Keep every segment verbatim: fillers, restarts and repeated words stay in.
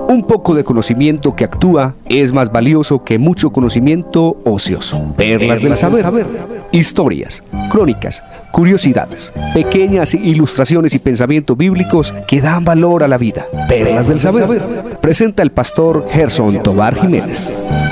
Un poco de conocimiento que actúa es más valioso que mucho conocimiento ocioso. Perlas del saber. Historias, crónicas, curiosidades, pequeñas ilustraciones y pensamientos bíblicos que dan valor a la vida. Perlas del saber. Presenta el pastor Gerson Tobar Jiménez.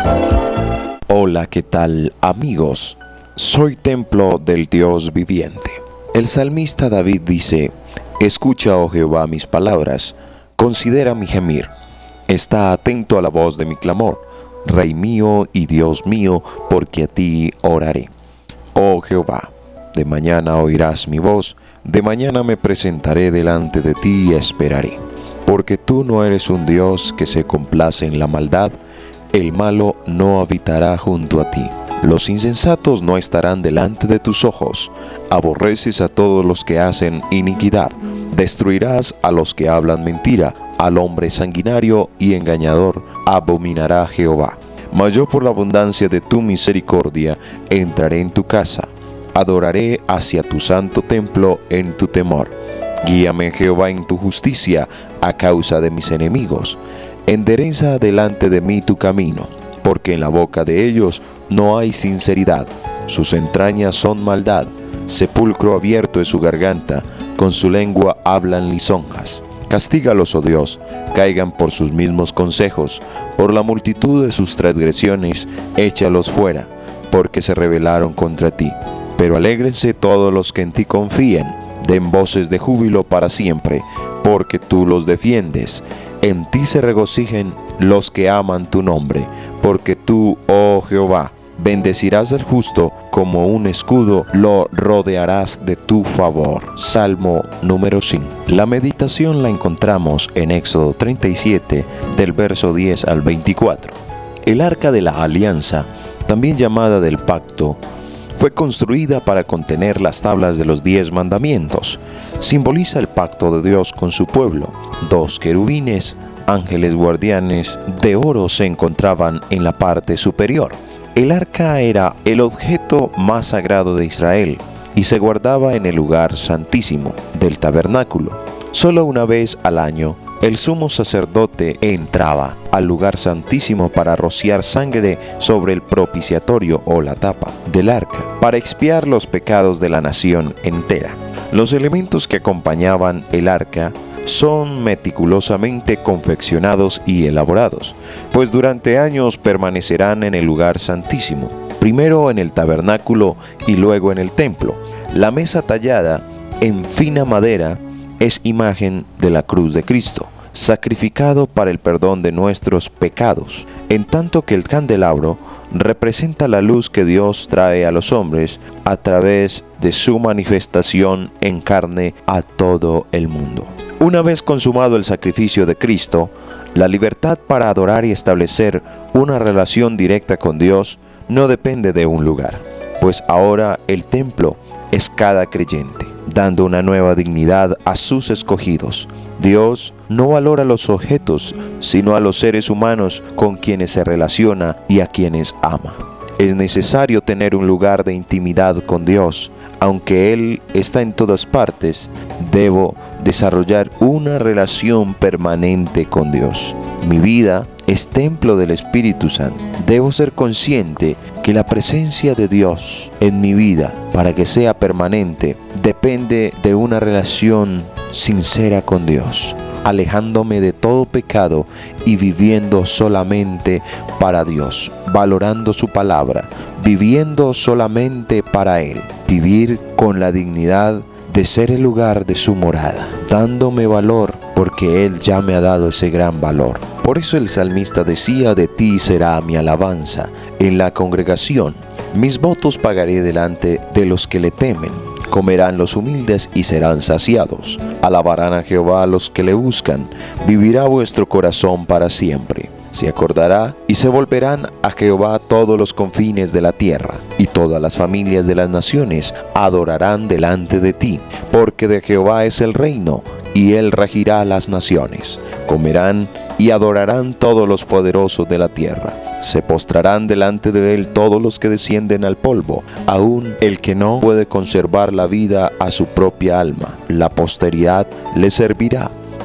Hola, ¿qué tal, amigos? Soy templo del Dios viviente. El salmista David dice: escucha, oh Jehová, mis palabras, considera mi gemir. Está atento a la voz de mi clamor, Rey mío y Dios mío, porque a ti oraré. Oh Jehová, de mañana oirás mi voz, de mañana me presentaré delante de ti y esperaré. Porque tú no eres un Dios que se complace en la maldad, el malo no habitará junto a ti. Los insensatos no estarán delante de tus ojos. Aborreces a todos los que hacen iniquidad. Destruirás a los que hablan mentira. Al hombre sanguinario y engañador abominará Jehová. Mas yo, por la abundancia de tu misericordia, entraré en tu casa. Adoraré hacia tu santo templo en tu temor. Guíame, Jehová, en tu justicia a causa de mis enemigos. Endereza delante de mí tu camino, porque en la boca de ellos no hay sinceridad. Sus entrañas son maldad, sepulcro abierto es su garganta, con su lengua hablan lisonjas. Castígalos, oh Dios, caigan por sus mismos consejos, por la multitud de sus transgresiones, échalos fuera, porque se rebelaron contra ti. Pero alégrense todos los que en ti confíen, den voces de júbilo para siempre, porque tú los defiendes. En ti se regocijen los que aman tu nombre, porque tú, oh Jehová, bendecirás al justo como un escudo, lo rodearás de tu favor. Salmo número cinco. La meditación la encontramos en Éxodo treinta y siete, del verso diez al veinticuatro. El arca de la alianza, también llamada del pacto, fue construida para contener las tablas de los diez mandamientos. Simboliza el pacto de Dios con su pueblo. Dos querubines, ángeles guardianes de oro, se encontraban en la parte superior. El arca era el objeto más sagrado de Israel y se guardaba en el lugar santísimo del tabernáculo. Solo una vez al año, el sumo sacerdote entraba al lugar santísimo para rociar sangre sobre el propiciatorio o la tapa del arca, para expiar los pecados de la nación entera. Los elementos que acompañaban el arca son meticulosamente confeccionados y elaborados, pues durante años permanecerán en el lugar santísimo, primero en el tabernáculo y luego en el templo. La mesa tallada en fina madera es imagen de la cruz de Cristo, sacrificado para el perdón de nuestros pecados, en tanto que el candelabro representa la luz que Dios trae a los hombres a través de su manifestación en carne a todo el mundo. Una vez consumado el sacrificio de Cristo, la libertad para adorar y establecer una relación directa con Dios no depende de un lugar, pues ahora el templo es cada creyente, dando una nueva dignidad a sus escogidos. Dios no valora los objetos, sino a los seres humanos con quienes se relaciona y a quienes ama. Es necesario tener un lugar de intimidad con Dios. Aunque Él está en todas partes, debo desarrollar una relación permanente con Dios. Mi vida es templo del Espíritu Santo. Debo ser consciente que la presencia de Dios en mi vida, para que sea permanente, depende de una relación sincera con Dios, alejándome de todo pecado y viviendo solamente para Dios, valorando su palabra, viviendo solamente para Él, vivir con la dignidad de ser el lugar de su morada, dándome valor porque Él ya me ha dado ese gran valor. Por eso el salmista decía: de ti será mi alabanza en la congregación, mis votos pagaré delante de los que le temen. Comerán los humildes y serán saciados. Alabarán a Jehová los que le buscan. Vivirá vuestro corazón para siempre. Se acordará y se volverán a Jehová todos los confines de la tierra, y todas las familias de las naciones adorarán delante de ti, porque de Jehová es el reino, y él regirá las naciones. Comerán y adorarán todos los poderosos de la tierra. Se postrarán delante de él todos los que descienden al polvo, aun el que no puede conservar la vida a su propia alma. La posteridad le servirá.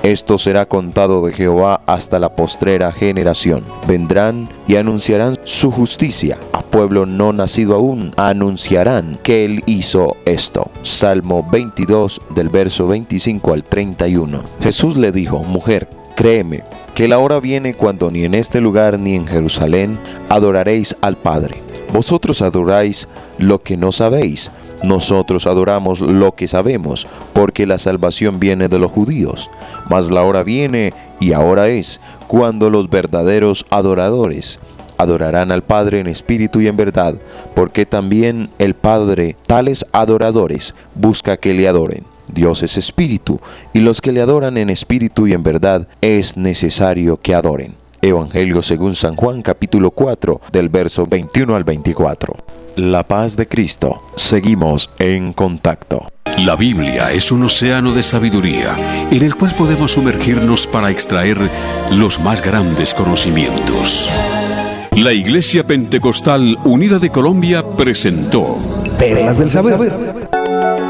Esto será contado de Jehová hasta la postrera generación. Vendrán y anunciarán su justicia. A pueblo no nacido aún anunciarán que él hizo esto. Salmo veintidós, del verso veinticinco al treinta y uno. Jesús le dijo: mujer, créeme, que la hora viene cuando ni en este lugar ni en Jerusalén adoraréis al Padre. Vosotros adoráis lo que no sabéis. Nosotros adoramos lo que sabemos, porque la salvación viene de los judíos. Mas la hora viene, y ahora es, cuando los verdaderos adoradores adorarán al Padre en espíritu y en verdad, porque también el Padre tales adoradores busca que le adoren. Dios es espíritu, y los que le adoran en espíritu y en verdad es necesario que adoren. Evangelio según San Juan, capítulo cuatro, del verso veintiuno al veinticuatro. La paz de Cristo. Seguimos en contacto. La Biblia es un océano de sabiduría en el cual podemos sumergirnos para extraer los más grandes conocimientos. La Iglesia Pentecostal Unida de Colombia presentó Perlas del Saber.